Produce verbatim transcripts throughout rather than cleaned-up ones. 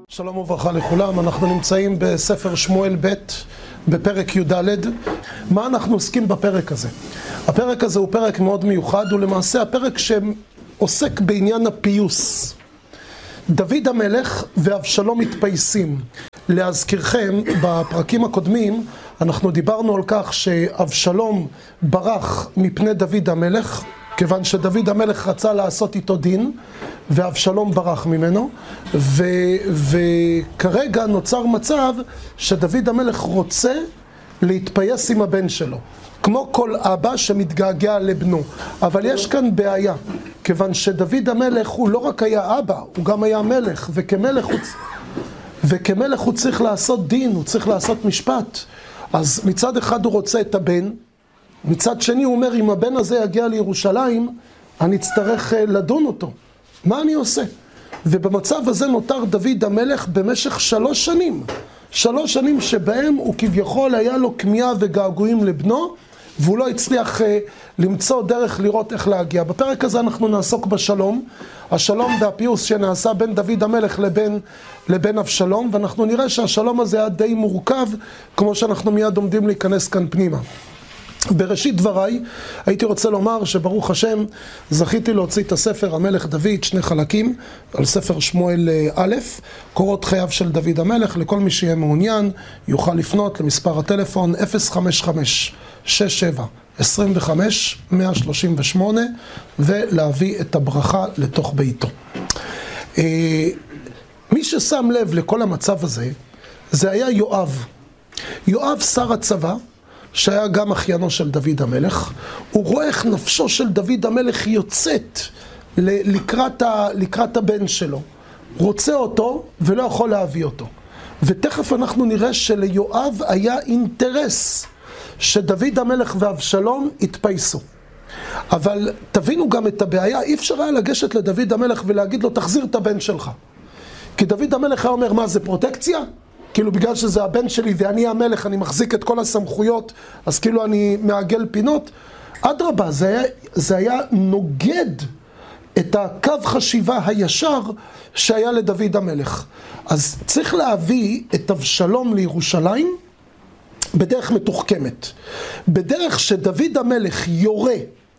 שלום וברכה לכולם, אנחנו נמצאים בספר שמואל ב' בפרק י"ד. מה אנחנו עוסקים בפרק הזה? הפרק הזה הוא פרק מאוד מיוחד, הוא למעשה הפרק שעוסק בעניין הפיוס. דוד המלך ואבשלום מתפייסים. להזכירכם, בפרקים הקודמים אנחנו דיברנו על כך שאבשלום ברח מפני דוד המלך, כיוון שדוד המלך רצה לעשות איתו דין, ואבשלום ברח ממנו, ו, וכרגע נוצר מצב שדוד המלך רוצה להתפייס עם הבן שלו, כמו כל אבא שמתגעגע לבנו. אבל יש כאן בעיה, כיוון שדוד המלך הוא לא רק היה אבא, הוא גם היה מלך, וכמלך הוא, וכמלך הוא צריך לעשות דין, הוא צריך לעשות משפט. אז מצד אחד הוא רוצה את הבן, מצד שני הוא אומר, אם הבן הזה יגיע לירושלים, אני אצטרך לדון אותו. מה אני עושה? ובמצב הזה נותר דוד המלך במשך שלוש שנים. שלוש שנים שבהם הוא כביכול היה לו כמיהה וגעגועים לבנו, והוא לא הצליח uh, למצוא דרך לראות איך להגיע. בפרק הזה אנחנו נעסוק בשלום, השלום והפיוס שנעשה בין דוד המלך לבין, לבין אבשלום, ואנחנו נראה שהשלום הזה היה די מורכב, כמו שאנחנו מיד עומדים להיכנס כאן פנימה. בראשית דבריי הייתי רוצה לומר שברוך השם זכיתי להוציא את הספר המלך דוד, שני חלקים, על ספר שמואל א', קורות חייו של דוד המלך. לכל מי שיהיה מעוניין יוכל לפנות למספר הטלפון אפס חמש חמש שש שבע עשרים וחמש מאה שלושים ושמונה ולהביא את הברכה לתוך ביתו. מי ששם לב לכל המצב הזה זה היה יואב. יואב שר הצבא, שהיה גם אחיינו של דוד המלך. הוא רואה איך נפשו של דוד המלך יוצאת לקראת, ה, לקראת הבן שלו. רוצה אותו ולא יכול להביא אותו. ותכף אנחנו נראה שליואב היה אינטרס שדוד המלך ואבשלום התפייסו. אבל תבינו גם את הבעיה, אי אפשר היה לגשת לדוד המלך ולהגיד לו תחזיר את הבן שלך. כי דוד המלך היה אומר, מה זה פרוטקציה? כאילו בגלל שזה הבן שלי ואני המלך, אני מחזיק את כל הסמכויות, אז כאילו אני מעגל פינות. אדרבה, זה היה, זה היה נוגד את הקו חשיבה הישר שהיה לדוד המלך. אז צריך להביא את אבשלום לירושלים בדרך מתוחכמת. בדרך שדוד המלך יורה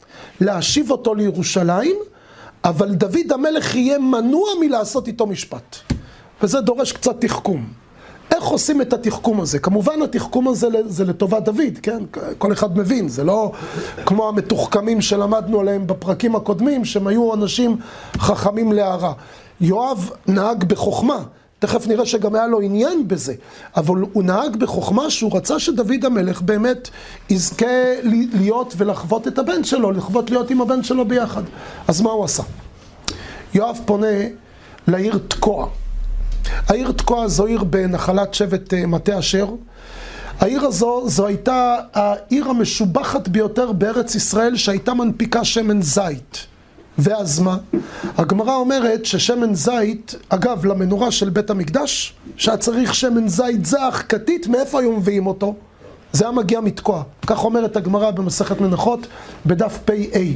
להשיב אותו לירושלים, אבל דוד המלך יהיה מנוע מלעשות איתו משפט. וזה דורש קצת תחכום. איך עושים את התחכום הזה? כמובן התחכום הזה זה לטובת דוד, כן? כל אחד מבין, זה לא כמו המתוחכמים שלמדנו עליהם בפרקים הקודמים, שהם היו אנשים חכמים להערה. יואב נהג בחוכמה, תכף נראה שגם היה לו עניין בזה, אבל הוא נהג בחוכמה שהוא רצה שדוד המלך באמת יזכה להיות ולחוות את הבן שלו, לחוות להיות עם הבן שלו ביחד. אז מה הוא עשה? יואב פונה לעיר תקוע. העיר תקוע זו עיר בנחלת שבט מטה אשר. העיר הזו זו הייתה העיר המשובחת ביותר בארץ ישראל שהייתה מנפיקה שמן זית. ואז מה? הגמרא אומרת ששמן זית, אגב למנורה של בית המקדש, שהיה צריך שמן זית זך, כתית, מאיפה היו מביאים אותו? זה היה מגיע מתקוע. כך אומרת הגמרא במסכת מנחות בדף פי איי.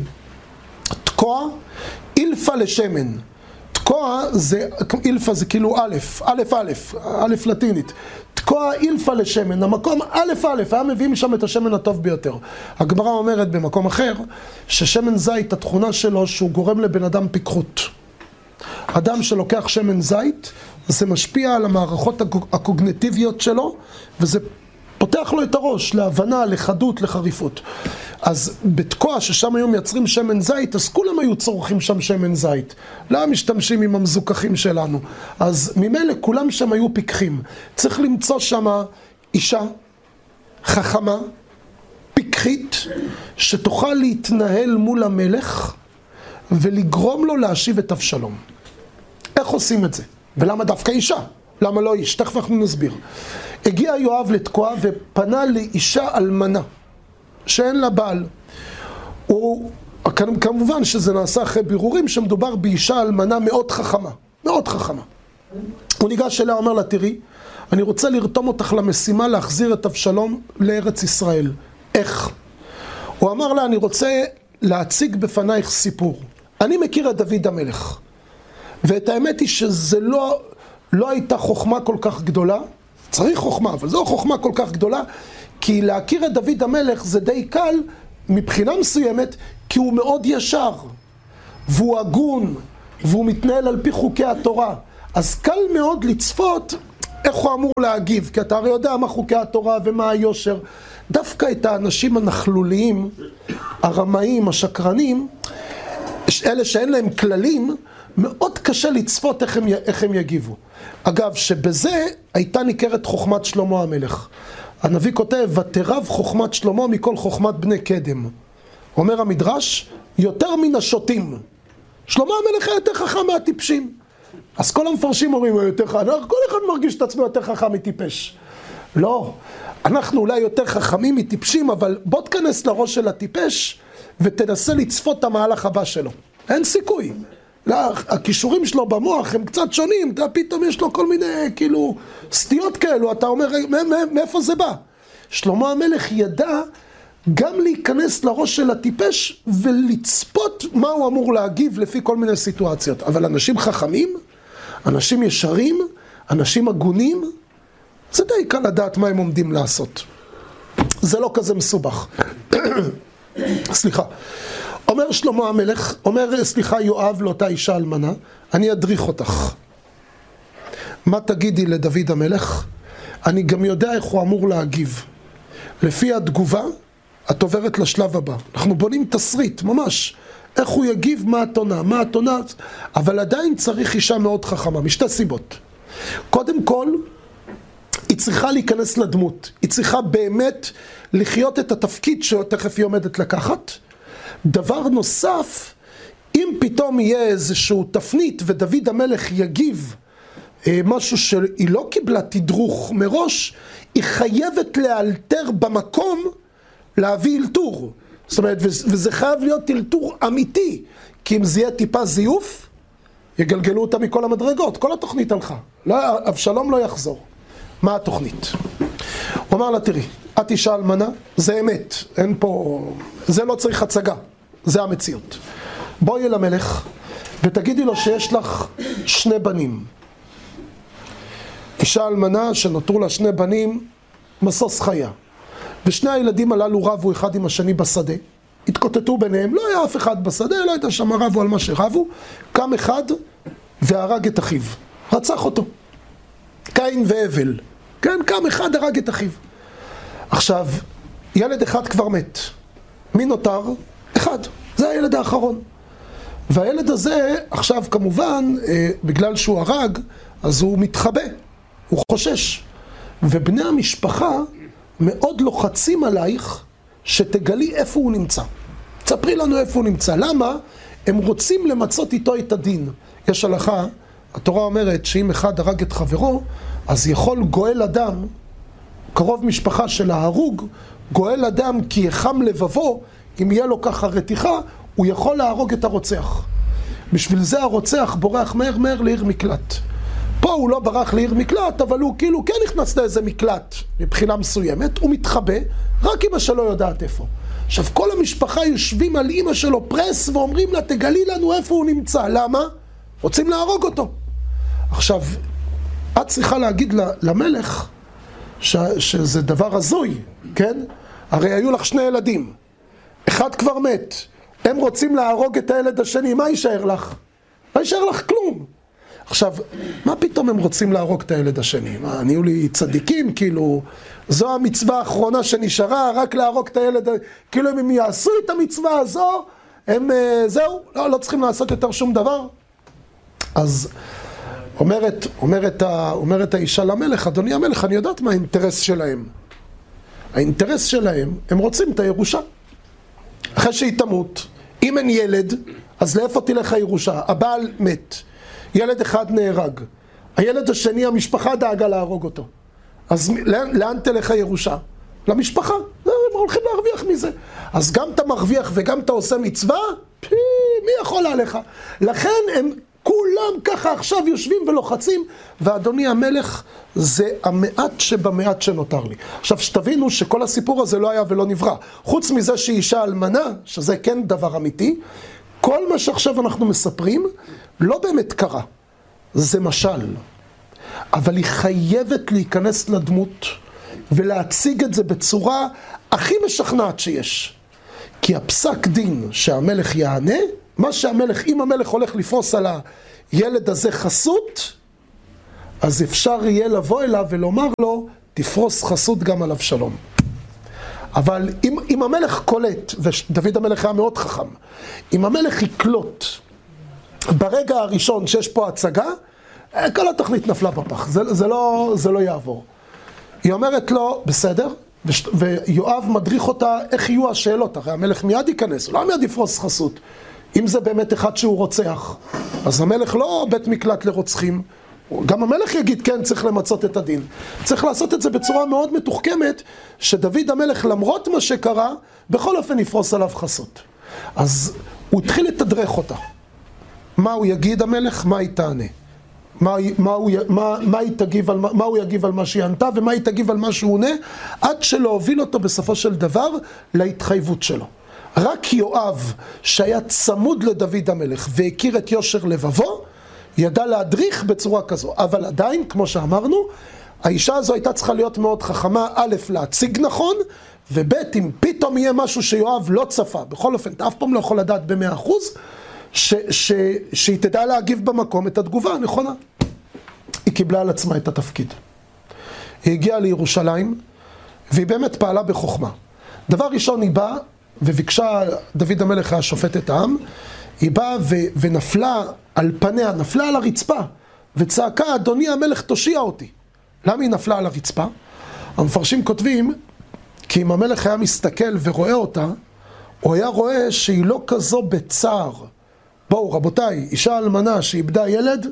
תקוע, אילפה לשמן. תקוע זה, אילפה זה כאילו א', א' א', א' לטינית. תקוע אילפה לשמן, המקום א' א', היה מביאים שם את השמן הטוב ביותר. הגמרא אומרת במקום אחר, ששמן זית, התכונה שלו שהוא גורם לבן אדם פיקחות. אדם שלוקח שמן זית, זה משפיע על המערכות הקוגניטיביות שלו, וזה פותח לו את הראש, להבנה, לחדות, לחריפות. אז בתקוע ששם היום מייצרים שמן זית, אז כולם היו צורכים שם שמן זית. לא משתמשים עם המזוכחים שלנו. אז ממילא כולם שם היו פיקחים. צריך למצוא שם אישה חכמה, פיקחית, שתוכל להתנהל מול המלך ולגרום לו להשיב את אבשלום. איך עושים את זה? ולמה דווקא אישה? למה לא איש? תכף אנחנו נסביר. הגיע יואב לתקוע ופנה לאישה אלמנה, שאין לה בעל. הוא, כמובן שזה נעשה אחרי בירורים שמדובר באישה אלמנה מאוד חכמה, מאוד חכמה. הוא ניגש אליה, אומר לה, תראי, אני רוצה לרתום אותך למשימה להחזיר את אבשלום לארץ ישראל. איך? הוא אמר לה, אני רוצה להציג בפנייך סיפור. אני מכיר את דוד המלך, ואת האמת היא שזה לא... לא הייתה חוכמה כל כך גדולה, צריך חוכמה, אבל זו חוכמה כל כך גדולה, כי להכיר את דוד המלך זה די קל מבחינה מסוימת, כי הוא מאוד ישר, והוא הגון, והוא מתנהל על פי חוקי התורה. אז קל מאוד לצפות איך הוא אמור להגיב, כי אתה הרי יודע מה חוקי התורה ומה היושר. דווקא את האנשים הנכלוליים, הרמאים, השקרנים, אלה שאין להם כללים, מאוד קשה לצפות איך הם, איך הם יגיבו. אגב, שבזה הייתה ניכרת חוכמת שלמה המלך. הנביא כותב, ותרב חוכמת שלמה מכל חוכמת בני קדם. אומר המדרש, יותר מן השוטים. שלמה המלך היה יותר חכם מהטיפשים. אז כל המפרשים אומרים, הוא יותר חכם, כל אחד מרגיש את עצמו יותר חכם מטיפש. לא, אנחנו אולי יותר חכמים מטיפשים, אבל בוא תכנס לראש של הטיפש, ותנסה לצפות את המהלך הבא שלו. אין סיכוי. הכישורים שלו במוח הם קצת שונים, אתה פתאום יש לו כל מיני כאילו סטיות כאלו, אתה אומר מאיפה זה בא? שלמה המלך ידע גם להיכנס לראש של הטיפש ולצפות מה הוא אמור להגיב לפי כל מיני סיטואציות. אבל אנשים חכמים, אנשים ישרים, אנשים הגונים, זה די קל לדעת מה הם עומדים לעשות. זה לא כזה מסובך. סליחה. אומר שלמה המלך, אומר סליחה יואב לאותה אישה אלמנה, אני אדריך אותך. מה תגידי לדוד המלך? אני גם יודע איך הוא אמור להגיב. לפי התגובה, את עוברת לשלב הבא. אנחנו בונים תסריט, ממש. איך הוא יגיב, מה התונה, מה התונה, אבל עדיין צריך אישה מאוד חכמה, משתי סיבות. קודם כל, היא צריכה להיכנס לדמות. היא צריכה באמת לחיות את התפקיד שתכף היא עומדת לקחת. דבר נוסף, אם פתאום יהיה איזשהו תפנית ודוד המלך יגיב אה, משהו שהיא לא קיבלה תדרוך מראש, היא חייבת לאלתר במקום להביא אלתור. זאת אומרת, וזה חייב להיות אלתור אמיתי, כי אם זה יהיה טיפה זיוף, יגלגלו אותה מכל המדרגות, כל התוכנית הלכה. לא, אבשלום לא יחזור. מה התוכנית? הוא אמר לה, תראי, את אישה אלמנה, זה אמת, אין פה, זה לא צריך הצגה, זה המציאות. בואי אל המלך ותגידי לו שיש לך שני בנים. אישה אלמנה שנותרו לה שני בנים, מסוס חיה. ושני הילדים הללו רבו אחד עם השני בשדה. התקוטטו ביניהם, לא היה אף אחד בשדה, לא הייתה שם רבו על מה שרבו. קם אחד והרג את אחיו, רצח אותו. קין והבל. כן, קם אחד הרג את אחיו. עכשיו, ילד אחד כבר מת. מי נותר? אחד. זה הילד האחרון. והילד הזה, עכשיו כמובן, בגלל שהוא הרג, אז הוא מתחבא. הוא חושש. ובני המשפחה מאוד לוחצים עלייך שתגלי איפה הוא נמצא. תספרי לנו איפה הוא נמצא. למה? הם רוצים למצות איתו את הדין. יש הלכה, התורה אומרת שאם אחד הרג את חברו, אז יכול גואל אדם, קרוב משפחה של ההרוג, גואל אדם כי יחם לבבו, אם יהיה לו ככה רתיחה, הוא יכול להרוג את הרוצח. בשביל זה הרוצח בורח מהר מהר לעיר מקלט. פה הוא לא ברח לעיר מקלט, אבל הוא כאילו כן נכנס לאיזה מקלט מבחינה מסוימת, הוא מתחבא, רק אמא שלו יודעת איפה. עכשיו כל המשפחה יושבים על אמא שלו פרס ואומרים לה, תגלי לנו איפה הוא נמצא. למה? רוצים להרוג אותו. עכשיו, את צריכה להגיד למלך ש, שזה דבר הזוי, כן? הרי היו לך שני ילדים, אחד כבר מת, הם רוצים להרוג את הילד השני, מה יישאר לך? מה יישאר לך? כלום. עכשיו, מה פתאום הם רוצים להרוג את הילד השני? מה, נהיו לי צדיקים, כאילו, זו המצווה האחרונה שנשארה, רק להרוג את הילד, כאילו אם הם יעשו את המצווה הזו, הם, זהו, לא, לא צריכים לעשות יותר שום דבר. אז אומרת, אומרת, אומרת האישה למלך, אדוני המלך, אני יודעת מה האינטרס שלהם. האינטרס שלהם, הם רוצים את הירושה. אחרי שהיא תמות, אם אין ילד, אז לאיפה תלך הירושה? הבעל מת. ילד אחד נהרג. הילד השני, המשפחה דאגה להרוג אותו. אז לאן, לאן תלך הירושה? למשפחה. הם הולכים להרוויח מזה. אז גם אתה מרוויח וגם אתה עושה מצווה, פי, מי יכול עליך? לכן הם כולם ככה עכשיו יושבים ולוחצים, ואדוני המלך זה המעט שבמעט שנותר לי. עכשיו שתבינו שכל הסיפור הזה לא היה ולא נברא. חוץ מזה שהיא אישה אלמנה, שזה כן דבר אמיתי, כל מה שעכשיו אנחנו מספרים לא באמת קרה. זה משל. אבל היא חייבת להיכנס לדמות ולהציג את זה בצורה הכי משכנעת שיש. כי הפסק דין שהמלך יענה, מה שהמלך, אם המלך הולך לפרוס על הילד הזה חסות, אז אפשר יהיה לבוא אליו ולומר לו, תפרוס חסות גם על אבשלום. אבל אם, אם המלך קולט, ודוד המלך היה מאוד חכם, אם המלך יקלוט ברגע הראשון שיש פה הצגה, כל התכלית נפלה בפח, זה, זה, לא, זה לא יעבור. היא אומרת לו, בסדר, ויואב מדריך אותה איך יהיו השאלות, הרי המלך מיד ייכנס, הוא לא מיד יפרוס חסות. אם זה באמת אחד שהוא רוצח, אז המלך לא בית מקלט לרוצחים, גם המלך יגיד כן, צריך למצות את הדין. צריך לעשות את זה בצורה מאוד מתוחכמת, שדוד המלך למרות מה שקרה, בכל אופן יפרוס עליו חסות. אז הוא התחיל לתדרך אותה. מה הוא יגיד המלך, מה היא תענה. מה, מה, הוא, מה, מה, היא תגיב על, מה הוא יגיב על מה שהיא ענתה, ומה היא תגיב על מה שהוא עונה, עד שלא הוביל אותו בסופו של דבר להתחייבות שלו. רק יואב, שהיה צמוד לדוד המלך, והכיר את יושר לבבו, ידע להדריך בצורה כזו. אבל עדיין, כמו שאמרנו, האישה הזו הייתה צריכה להיות מאוד חכמה, א', להציג נכון, וב', אם פתאום יהיה משהו שיואב לא צפה, בכל אופן, אתה אף פעם לא יכול לדעת במאה אחוז, ש, ש, שהיא תדע להגיב במקום את התגובה הנכונה. היא קיבלה על עצמה את התפקיד. היא הגיעה לירושלים, והיא באמת פעלה בחוכמה. דבר ראשון, היא באה, וביקשה, דוד המלך היה שופט את העם, היא באה ו, ונפלה על פניה, נפלה על הרצפה, וצעקה, אדוני המלך תושיע אותי. למה היא נפלה על הרצפה? המפרשים כותבים, כי אם המלך היה מסתכל ורואה אותה, הוא היה רואה שהיא לא כזו בצער. בואו רבותיי, אישה אלמנה שאיבדה ילד,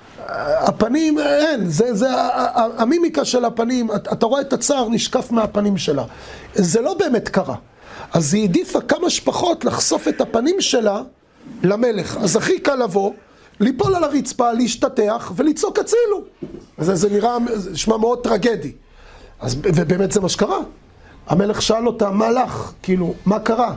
הפנים אין, זה, זה המימיקה של הפנים, אתה רואה את הצער נשקף מהפנים שלה. זה לא באמת קרה. אז היא העדיפה כמה שפחות לחשוף את הפנים שלה למלך. אז הכי קל לבוא, ליפול על הרצפה, להשתתח ולצעוק הצילו. זה, זה נראה, זה נשמע מאוד טרגדי. אז, ובאמת זה מה שקרה. המלך שאל אותה, מה לך? כאילו, מה קרה?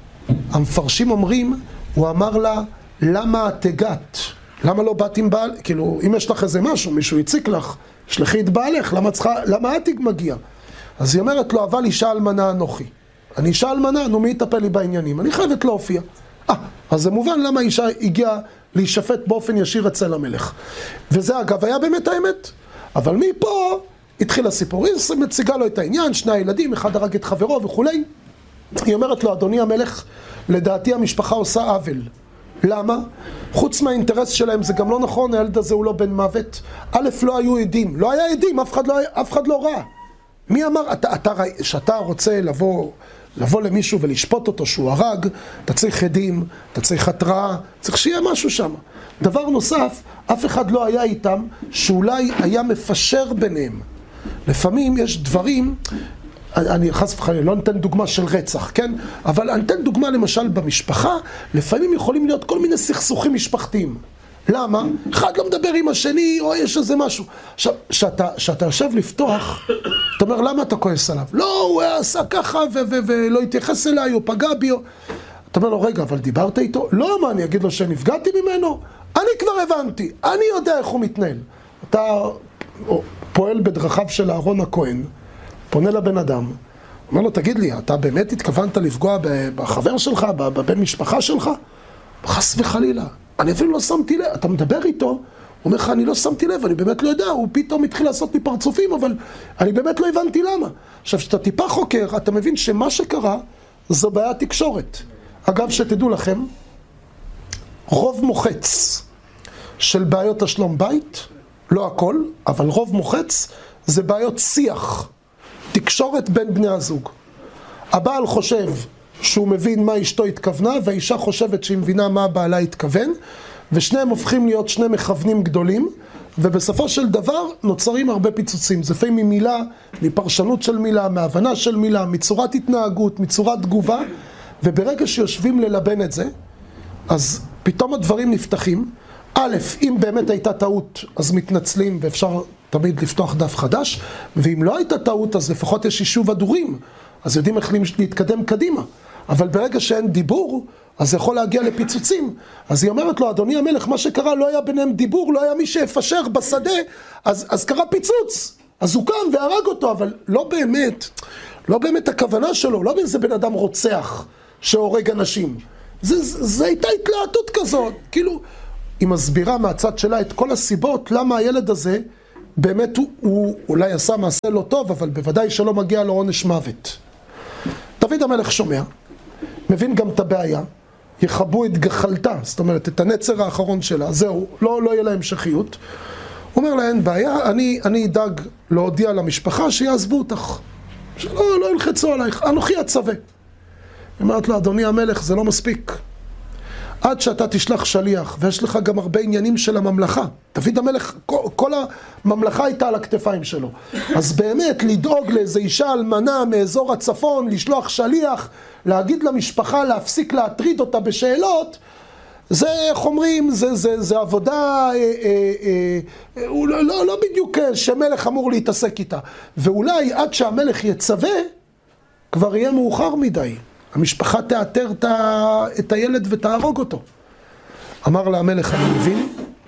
המפרשים אומרים, הוא אמר לה, למה את הגעת? למה לא באת עם בעל? כאילו, אם יש לך איזה משהו, מישהו יציק לך, שלחי את בעלך, למה, צריכה, למה את מגיע? אז היא אומרת לו, אבל אישה אלמנה אנוכי. אני אישה אלמנה, נו מי יטפל לי בעניינים? אני חייבת להופיע. אה, אז זה מובן למה אישה הגיעה להישפט באופן ישיר אצל המלך. וזה אגב היה באמת האמת. אבל מפה התחיל הסיפור. היא מציגה לו את העניין, שני הילדים, אחד הרג את חברו וכולי. היא אומרת לו, אדוני המלך, לדעתי המשפחה עושה עוול. למה? חוץ מהאינטרס שלהם זה גם לא נכון, הילד הזה הוא לא בן מוות. א', לא היו עדים. לא היה עדים, אף אחד לא, אף אחד לא ראה. מי אמר, אתה, אתה, שאתה רוצה לבוא, לבוא למישהו ולשפוט אותו שהוא הרג, אתה צריך עדים, אתה צריך התראה, צריך שיהיה משהו שם. דבר נוסף, אף אחד לא היה איתם שאולי היה מפשר ביניהם. לפעמים יש דברים, אני חס וחלילה, לא נתן דוגמה של רצח, כן? אבל אני נתן דוגמה למשל במשפחה, לפעמים יכולים להיות כל מיני סכסוכים משפחתיים. למה? אחד לא מדבר עם השני, או יש איזה משהו. עכשיו, שאתה, שאתה יושב לפתוח, אתה אומר, למה אתה כועס עליו? לא, הוא עשה ככה ו- ו- ולא התייחס אליי, הוא פגע בי. אתה אומר לו, רגע, אבל דיברת איתו? לא, מה, אני אגיד לו שנפגעתי ממנו? אני כבר הבנתי, אני יודע איך הוא מתנהל. אתה פועל בדרכיו של אהרון הכהן, פונה לבן אדם, אומר לו, תגיד לי, אתה באמת התכוונת לפגוע בחבר שלך, בבן משפחה שלך? חס וחלילה. אני אפילו לא שמתי לב, אתה מדבר איתו, הוא אומר לך, אני לא שמתי לב, אני באמת לא יודע, הוא פתאום התחיל לעשות לי פרצופים, אבל אני באמת לא הבנתי למה. עכשיו, כשאתה טיפה חוקר, אתה מבין שמה שקרה, זו בעיה תקשורת. אגב, שתדעו לכם, רוב מוחץ של בעיות השלום בית, לא הכל, אבל רוב מוחץ, זה בעיות שיח, תקשורת בין בני הזוג. הבעל חושב שהוא מבין מה אשתו התכוונה, והאישה חושבת שהיא מבינה מה הבעלה התכוון, ושניהם הופכים להיות שני מכוונים גדולים, ובסופו של דבר נוצרים הרבה פיצוצים. זה לפעמים ממילה, מפרשנות של מילה, מהבנה של מילה, מצורת התנהגות, מצורת תגובה, וברגע שיושבים ללבן את זה, אז פתאום הדברים נפתחים. א', אם באמת הייתה טעות, אז מתנצלים, ואפשר תמיד לפתוח דף חדש, ואם לא הייתה טעות, אז לפחות יש יישוב הדורים, אז יודעים איך להתקדם קדימה. אבל ברגע שאין דיבור, אז זה יכול להגיע לפיצוצים. אז היא אומרת לו, אדוני המלך, מה שקרה, לא היה ביניהם דיבור, לא היה מי שיפשר בשדה, אז, אז קרה פיצוץ. אז הוא קם והרג אותו, אבל לא באמת, לא באמת הכוונה שלו, לא באמת זה בן אדם רוצח שהורג אנשים. זה, זה, זה הייתה התלהטות כזאת, כאילו, היא מסבירה מהצד שלה את כל הסיבות, למה הילד הזה, באמת הוא, הוא אולי עשה מעשה לא טוב, אבל בוודאי שלא מגיע לו עונש מוות. דוד המלך שומע, מבין גם את הבעיה, יחבו את גחלתה, זאת אומרת, את הנצר האחרון שלה, זהו, לא, לא יהיה לה המשכיות. הוא אומר לה, אין בעיה, אני, אני אדאג להודיע למשפחה שיעזבו אותך. שלא, לא ילחצו עלייך, אנוכי הצווה. היא אומרת לו, אדוני המלך, זה לא מספיק. עד שאתה תשלח שליח, ויש לך גם הרבה עניינים של הממלכה. דוד המלך, כל, כל הממלכה הייתה על הכתפיים שלו. אז באמת, לדאוג לאיזו אישה אלמנה מאזור הצפון, לשלוח שליח, להגיד למשפחה, להפסיק להטריד אותה בשאלות, זה, איך אומרים, זה, זה, זה עבודה, אה, אה, אה, הוא לא, לא, לא בדיוק שמלך אמור להתעסק איתה. ואולי עד שהמלך יצווה, כבר יהיה מאוחר מדי. המשפחה תאתר את הילד ותהרוג אותו. אמר לה המלך, אני מבין,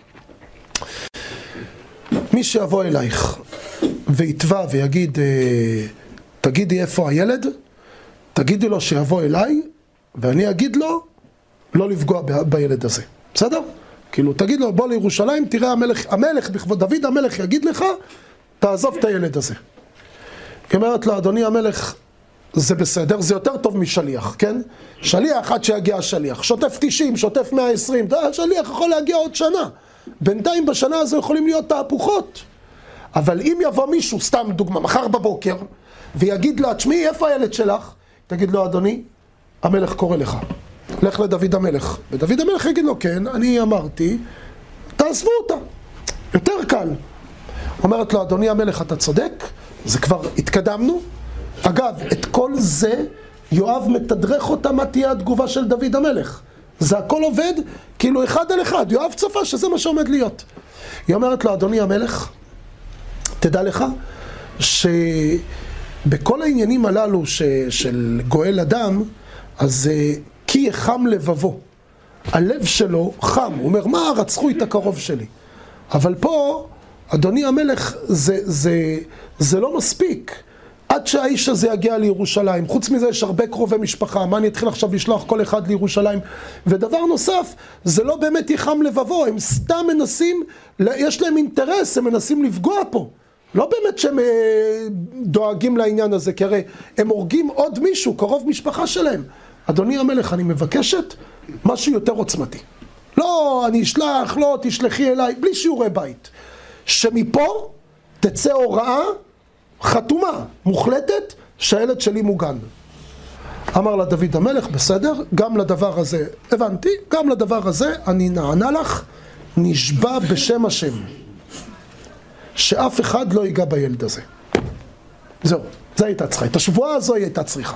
מי שיבוא אלייך ויתבע ויגיד, תגידי איפה הילד, תגידי לו שיבוא אליי, ואני אגיד לו לא לפגוע בילד הזה. בסדר? כאילו, תגיד לו, בוא לירושלים, תראה המלך, המלך, בכבוד דוד המלך יגיד לך, תעזוב את הילד הזה. היא אומרת לו, אדוני המלך, זה בסדר, זה יותר טוב משליח, כן? שליח עד שיגיע השליח, שוטף תשעים, שוטף מאה ועשרים, השליח יכול להגיע עוד שנה. בינתיים בשנה הזו יכולים להיות תהפוכות. אבל אם יבוא מישהו, סתם דוגמה, מחר בבוקר, ויגיד לה, תשמעי, איפה הילד שלך? תגיד לו, אדוני, המלך קורא לך. לך לדוד המלך. ודוד המלך יגיד לו, כן, אני אמרתי, תעזבו אותה. יותר קל. אומרת לו, אדוני המלך, אתה צודק, זה כבר התקדמנו. אגב, את כל זה, יואב מתדרך אותה מה תהיה התגובה של דוד המלך. זה הכל עובד כאילו אחד על אחד. יואב צפה שזה מה שעומד להיות. היא אומרת לו, אדוני המלך, תדע לך שבכל העניינים הללו ש, של גואל אדם, אז כי יחם לבבו. הלב שלו חם. הוא אומר, מה, רצחו את הקרוב שלי. אבל פה, אדוני המלך, זה, זה, זה לא מספיק. עד שהאיש הזה יגיע לירושלים. חוץ מזה יש הרבה קרובי משפחה. מה אני אתחיל עכשיו לשלוח כל אחד לירושלים? ודבר נוסף, זה לא באמת יחם לבבו. הם סתם מנסים, יש להם אינטרס, הם מנסים לפגוע פה. לא באמת שהם דואגים לעניין הזה, כי הרי הם הורגים עוד מישהו, קרוב משפחה שלהם. אדוני המלך, אני מבקשת משהו יותר עוצמתי. לא, אני אשלח, לא, תשלחי אליי, בלי שיעורי בית. שמפה תצא הוראה חתומה, מוחלטת, שהילד שלי מוגן. אמר לה דוד המלך, בסדר, גם לדבר הזה, הבנתי, גם לדבר הזה אני נענה לך, נשבע בשם השם, שאף אחד לא ייגע בילד הזה. זהו, זה הייתה צריכה, את השבועה הזו היא הייתה צריכה.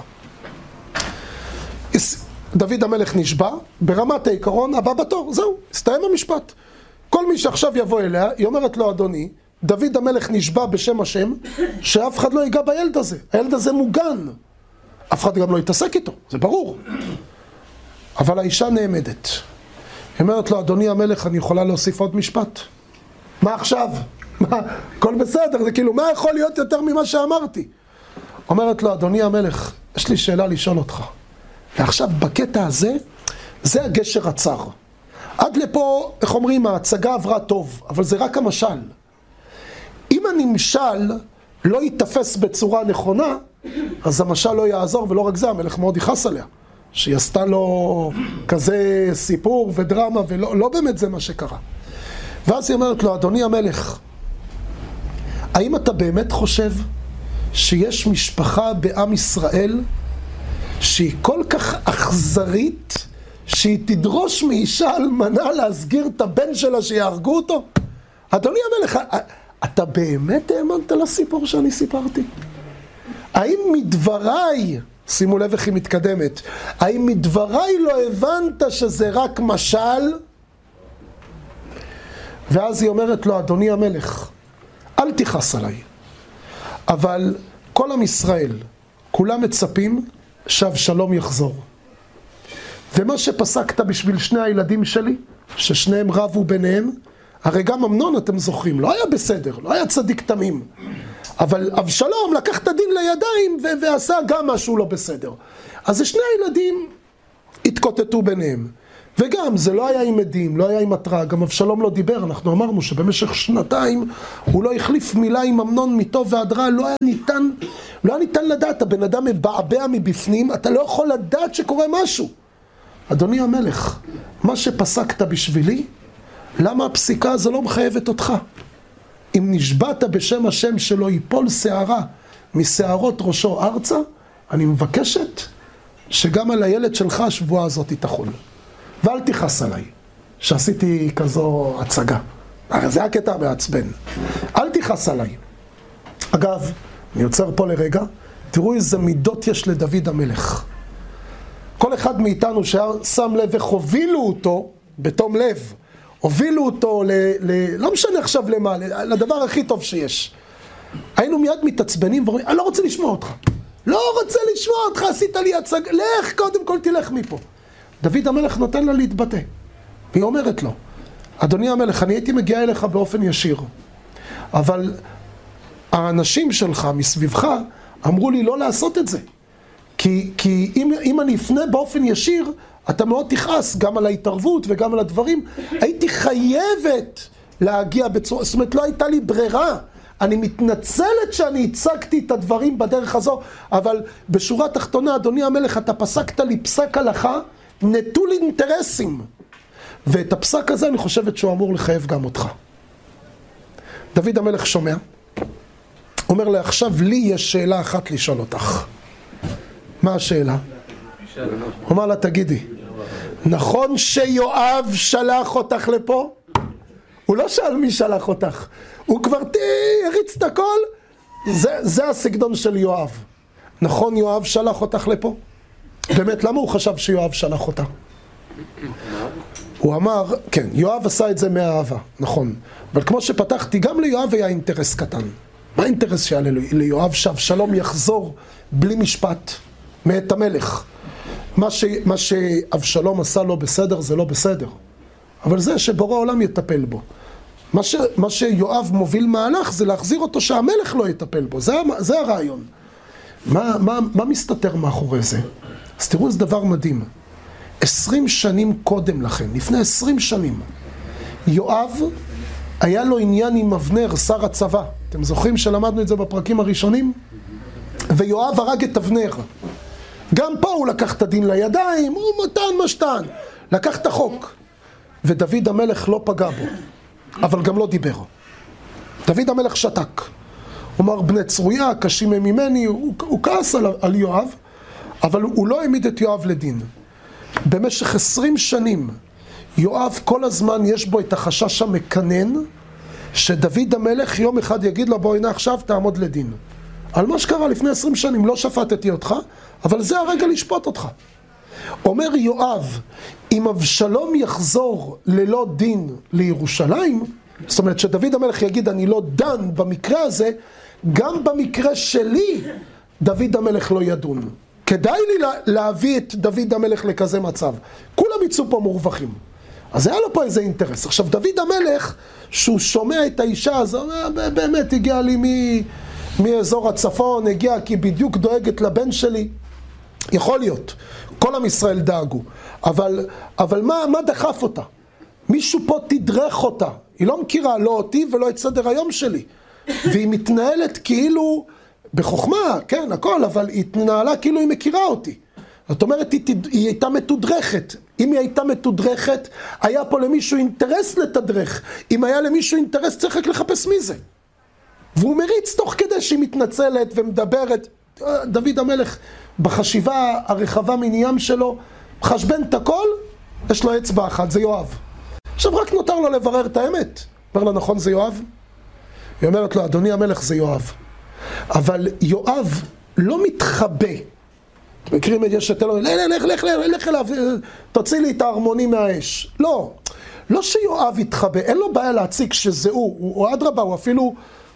דוד המלך נשבע, ברמת העיקרון, הבא בתור, זהו, הסתיים המשפט. כל מי שעכשיו יבוא אליה, היא אומרת לו, אדוני, דוד המלך נשבע בשם השם, שאף אחד לא ייגע בילד הזה. הילד הזה מוגן. אף אחד גם לא יתעסק איתו, זה ברור. אבל האישה נעמדת. היא אומרת לו, אדוני המלך, אני יכולה להוסיף עוד משפט? מה עכשיו? מה? הכל בסדר, זה כאילו, מה יכול להיות יותר ממה שאמרתי? אומרת לו, אדוני המלך, יש לי שאלה לשאול אותך. ועכשיו, בקטע הזה, זה הגשר הצר. עד לפה, איך אומרים, ההצגה עברה טוב, אבל זה רק המשל. אם הנמשל לא יתפס בצורה נכונה, אז המשל לא יעזור, ולא רק זה, המלך מאוד יכעס עליה. שהיא עשתה לו כזה סיפור ודרמה, ולא לא באמת זה מה שקרה. ואז היא אומרת לו, אדוני המלך, האם אתה באמת חושב שיש משפחה בעם ישראל שהיא כל כך אכזרית, שהיא תדרוש מאישה אלמנה להסגיר את הבן שלה שיהרגו אותו? אדוני המלך, אתה באמת האמנת לסיפור שאני סיפרתי? האם מדבריי, שימו לב איך היא מתקדמת, האם מדבריי לא הבנת שזה רק משל? ואז היא אומרת לו, אדוני המלך, אל תכעס עליי, אבל כל עם ישראל, כולם מצפים שאבשלום יחזור. ומה שפסקת בשביל שני הילדים שלי, ששניהם רבו ביניהם, הרי גם אמנון אתם זוכרים, לא היה בסדר, לא היה צדיק תמים. אבל אבשלום לקח את הדין לידיים ו- ועשה גם משהו לא בסדר. אז שני הילדים התקוטטו ביניהם. וגם זה לא היה עם עדים, לא היה עם התראה, גם אבשלום לא דיבר, אנחנו אמרנו שבמשך שנתיים הוא לא החליף מילה עם אמנון מטוב ועד רע, לא היה ניתן, לא היה ניתן לדעת, הבן אדם מבעבע מבפנים, אתה לא יכול לדעת שקורה משהו. אדוני המלך, מה שפסקת בשבילי, למה הפסיקה הזו לא מחייבת אותך? אם נשבעת בשם השם שלא ייפול שערה משערות ראשו ארצה, אני מבקשת שגם על הילד שלך השבועה הזאת תחול. ואל תיחס עליי, שעשיתי כזו הצגה. זה הקטע מעצבן. אל תיחס עליי. אגב, אני יוצר פה לרגע, תראו איזה מידות יש לדוד המלך. כל אחד מאיתנו ששם לב וחובילו אותו בתום לב, הובילו אותו ל... ל לא משנה עכשיו למה, לדבר הכי טוב שיש. היינו מיד מתעצבנים ואומרים, אני לא רוצה לשמוע אותך. לא רוצה לשמוע אותך, עשית לי הצג... לך, קודם כל תלך מפה. דוד המלך נותן לה להתבטא. והיא אומרת לו, אדוני המלך, אני הייתי מגיע אליך באופן ישיר. אבל האנשים שלך מסביבך אמרו לי לא לעשות את זה. כי, כי אם, אם אני אפנה באופן ישיר, אתה מאוד תכעס גם על ההתערבות וגם על הדברים. הייתי חייבת להגיע בצורה, זאת אומרת לא הייתה לי ברירה. אני מתנצלת שאני הצגתי את הדברים בדרך הזו, אבל בשורה תחתונה, אדוני המלך, אתה פסקת לי פסק הלכה, נטול אינטרסים. ואת הפסק הזה אני חושבת שהוא אמור לחייב גם אותך. דוד המלך שומע, אומר לה, עכשיו לי יש שאלה אחת לשאול אותך. מה השאלה? הוא אומר לה, תגידי, נכון שיואב שלח אותך לפה? הוא לא שאל מי שלח אותך. הוא כבר הריץ את הכל. זה, זה הסגנון של יואב. נכון יואב שלח אותך לפה? באמת, למה הוא חשב שיואב שלח אותה? הוא אמר, כן, יואב עשה את זה מהאהבה, נכון. אבל כמו שפתחתי, גם ליואב היה אינטרס קטן. מה האינטרס שהיה ליואב? שאבשלום יחזור בלי משפט מאת המלך. מה, ש, מה שאבשלום עשה לא בסדר, זה לא בסדר. אבל זה שבורא העולם יטפל בו. מה, ש, מה שיואב מוביל מהלך זה להחזיר אותו שהמלך לא יטפל בו. זה, זה הרעיון. מה, מה, מה מסתתר מאחורי זה? אז תראו, זה דבר מדהים. עשרים שנים קודם לכן, לפני עשרים שנים, יואב היה לו עניין עם אבנר, שר הצבא. אתם זוכרים שלמדנו את זה בפרקים הראשונים? ויואב הרג את אבנר. גם פה הוא לקח את הדין לידיים, הוא מתן משתן. לקח את החוק. ודוד המלך לא פגע בו, אבל גם לא דיבר. דוד המלך שתק. הוא אמר, בני צרויה, קשים הם ממני, הוא, הוא כעס על, על יואב, אבל הוא לא העמיד את יואב לדין. במשך עשרים שנים, יואב כל הזמן יש בו את החשש המקנן, שדוד המלך יום אחד יגיד לו, בוא הנה עכשיו תעמוד לדין. על מה שקרה לפני עשרים שנים, לא שפטתי אותך, אבל זה הרגע לשפוט אותך. אומר יואב, אם אבשלום יחזור ללא דין לירושלים, זאת אומרת שדוד המלך יגיד, אני לא דן במקרה הזה, גם במקרה שלי, דוד המלך לא ידון. כדאי לי להביא את דוד המלך לכזה מצב. כולם יצאו פה מורווחים. אז היה לו פה איזה אינטרס. עכשיו, דוד המלך, שהוא שומע את האישה הזו, באמת הגיע לי מ... מאזור הצפון, הגיע כי בדיוק דואגת לבן שלי. יכול להיות. כל עם ישראל דאגו. אבל, אבל מה, מה דחף אותה? מישהו פה תדרך אותה. היא לא מכירה לא אותי ולא את סדר היום שלי. והיא מתנהלת כאילו... בחוכמה, כן, הכל, אבל היא התנהלה כאילו היא מכירה אותי. זאת אומרת, היא, היא הייתה מתודרכת. אם היא הייתה מתודרכת, היה פה למישהו אינטרס לתדרך. אם היה למישהו אינטרס, צריך רק לחפש מי זה. והוא מריץ תוך כדי שהיא מתנצלת ומדברת. דוד המלך, בחשיבה הרחבה מניים שלו, חשבן את הכל, יש לו אצבע אחת, זה יואב. עכשיו רק נותר לו לברר את האמת. אומר לה, נכון, זה יואב? היא אומרת לו, אדוני המלך, זה יואב. אבל יואב לא מתחבא. מכירים את יש שתלו, לך, לך, לך, לך אליו, תוציא לי את ההרמונים מהאש. לא, לא שיואב יתחבא, אין לו בעיה להציג שזה הוא, הוא אדרבה, הוא אפילו,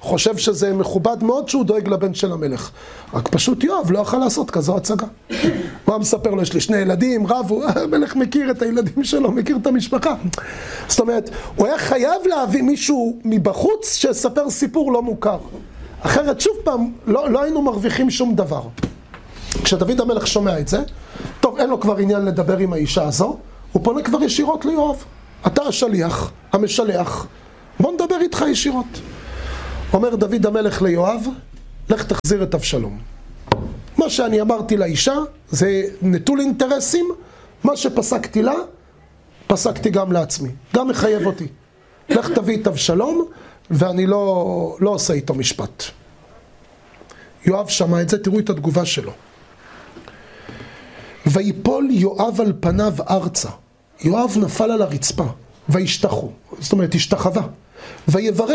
חושב שזה מכובד מאוד שהוא דואג לבן של המלך. רק פשוט יואב לא יכול לעשות כזו הצגה. הוא מספר לו, יש לי שני ילדים, רבו, המלך מכיר את הילדים שלו, מכיר את המשפחה. זאת אומרת, הוא היה חייב להביא מישהו מבחוץ שיספר סיפור לא מוכר. אחרת שוב פעם, לא, לא היינו מרוויחים שום דבר. כשדוד המלך שומע את זה, טוב, אין לו כבר עניין לדבר עם האישה הזו, הוא פונה כבר ישירות ליואב. אתה השליח, המשלח, בוא נדבר איתך ישירות. אומר דוד המלך ליואב, לך תחזיר את אבשלום. מה שאני אמרתי לאישה, זה נטול אינטרסים, מה שפסקתי לה, פסקתי גם לעצמי, גם מחייב אותי. לך תביא את אבשלום, ואני לא, לא עושה איתו משפט. יואב שמע את זה, תראו את התגובה שלו. ויפול יואב על פניו ארצה. יואב נפל על הרצפה, וישתחו, זאת אומרת, השתחווה. ויברך